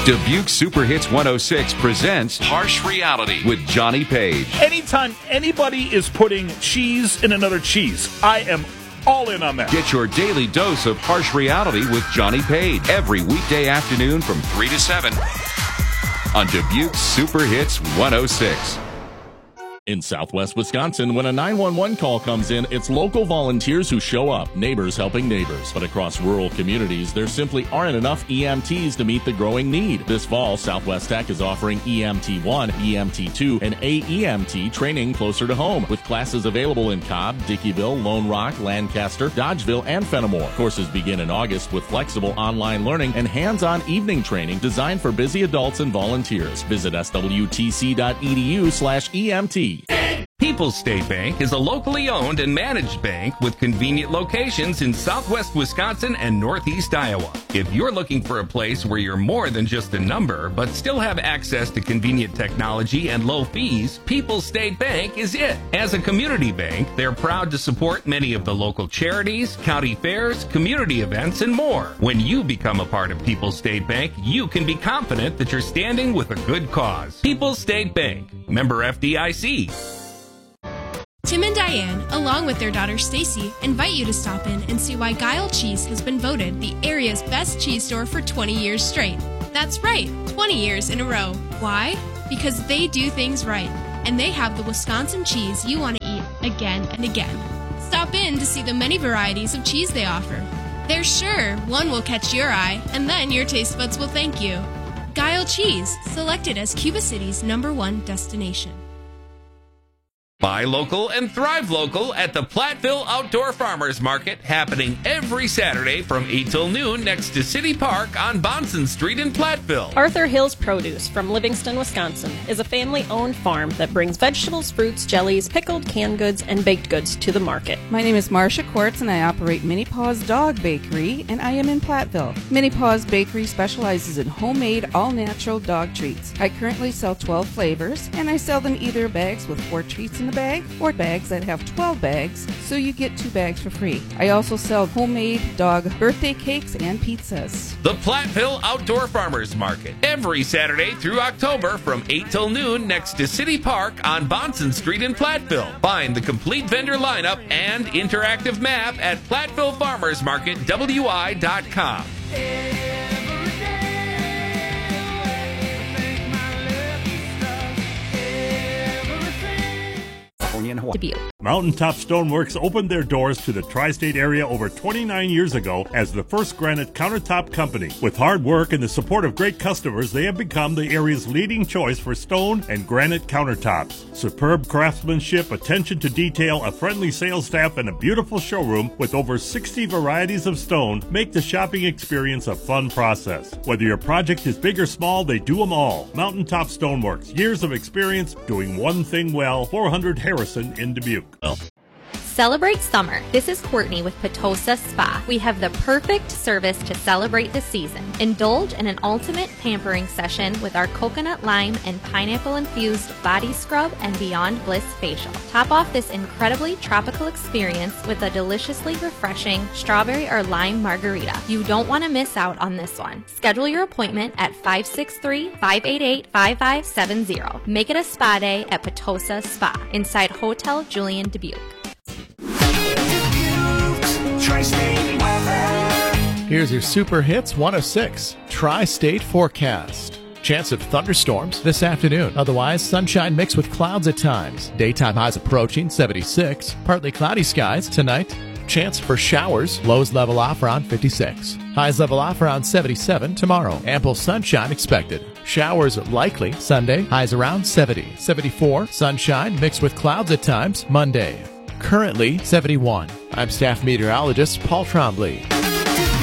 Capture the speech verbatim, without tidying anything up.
Dubuque Super Hits one oh six presents Harsh Reality with Johnny Page. Anytime anybody is putting cheese in another cheese, I am all in on that. Get your daily dose of Harsh Reality with Johnny Page every weekday afternoon from three to seven on Dubuque Super Hits one oh six. In Southwest Wisconsin, when a nine one one call comes in, it's local volunteers who show up, neighbors helping neighbors. But across rural communities, there simply aren't enough E M Ts to meet the growing need. This fall, Southwest Tech is offering E M T one, E M T two, and A E M T training closer to home, with classes available in Cobb, Dickeyville, Lone Rock, Lancaster, Dodgeville, and Fenimore. Courses begin in August with flexible online learning and hands-on evening training designed for busy adults and volunteers. Visit S W T C dot E D U slash E M T. People's State Bank is a locally owned and managed bank with convenient locations in southwest Wisconsin and northeast Iowa. If you're looking for a place where you're more than just a number, but still have access to convenient technology and low fees, People's State Bank is it. As a community bank, they're proud to support many of the local charities, county fairs, community events, and more. When you become a part of People's State Bank, you can be confident that you're standing with a good cause. People's State Bank, member F D I C. Tim and Diane, along with their daughter Stacy, invite you to stop in and see why Guile Cheese has been voted the area's best cheese store for twenty years straight. That's right, twenty years in a row. Why? Because they do things right, and they have the Wisconsin cheese you want to eat again and again. Stop in to see the many varieties of cheese they offer. They're sure one will catch your eye, and then your taste buds will thank you. Guile Cheese, selected as Cuba City's number one destination. Buy local and thrive local at the Platteville Outdoor Farmers Market, happening every Saturday from eight till noon next to City Park on Bonson Street in Platteville. Arthur Hills Produce from Livingston, Wisconsin is a family-owned farm that brings vegetables, fruits, jellies, pickled canned goods, and baked goods to the market. My name is Marcia Quartz and I operate Mini Paws Dog Bakery, and I am in Platteville. Mini Paws Bakery specializes in homemade, all-natural dog treats. I currently sell twelve flavors, and I sell them either bags with four treats in the bag or bags that have twelve bags, so you get two bags for free. I also sell homemade dog birthday cakes and pizzas. The Platteville Outdoor Farmers Market, every Saturday through October from eight till noon next to City Park on Bonson Street in Platteville. Find the complete vendor lineup and interactive map at platteville farmers market w i dot com. Dubuque. Mountaintop Stoneworks opened their doors to the tri-state area over twenty-nine years ago as the first granite countertop company. With hard work and the support of great customers, they have become the area's leading choice for stone and granite countertops. Superb craftsmanship, attention to detail, a friendly sales staff, and a beautiful showroom with over sixty varieties of stone make the shopping experience a fun process. Whether your project is big or small, they do them all. Mountaintop Stoneworks, years of experience doing one thing well. four hundred Harrison in Dubuque. Celebrate summer. This is Courtney with Potosa Spa. We have the perfect service to celebrate the season. Indulge in an ultimate pampering session with our coconut lime and pineapple infused body scrub and Beyond Bliss facial. Top off this incredibly tropical experience with a deliciously refreshing strawberry or lime margarita. You don't want to miss out on this one. Schedule your appointment at five six three, five eight eight, five five seven zero. Make it a spa day at Potosa Spa inside Hotel Julian Dubuque. Here's your Super Hits one oh six Tri-State Forecast. Chance of thunderstorms this afternoon. Otherwise, sunshine mixed with clouds at times. Daytime highs approaching seventy-six. Partly cloudy skies tonight. Chance for showers. Lows level off around fifty-six. Highs level off around seventy-seven tomorrow. Ample sunshine expected. Showers likely Sunday. Highs around seventy. seventy-four. Sunshine mixed with clouds at times Monday. Currently seventy-one. I'm staff meteorologist Paul Trombley.